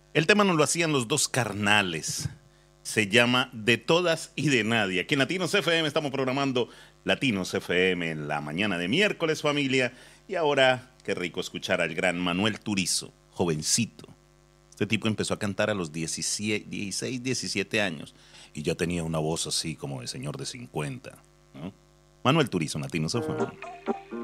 El tema nos lo hacían los dos carnales. Se llama De Todas y de Nadie. Aquí en Latinos FM estamos programando Latinos FM en la mañana de miércoles, familia. Y ahora, qué rico escuchar al gran Manuel Turizo, jovencito. Este tipo empezó a cantar a los 16, 17 años y ya tenía una voz así como de señor de 50, ¿no? Manuel Turizo, Latinos FM.